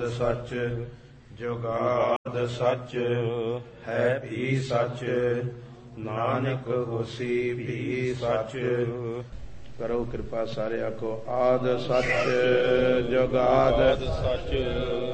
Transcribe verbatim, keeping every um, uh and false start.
सच जुगाद सच है भी सच नानक होसी भी सच। करो कृपा सारे आखो आद सच जुगाद सच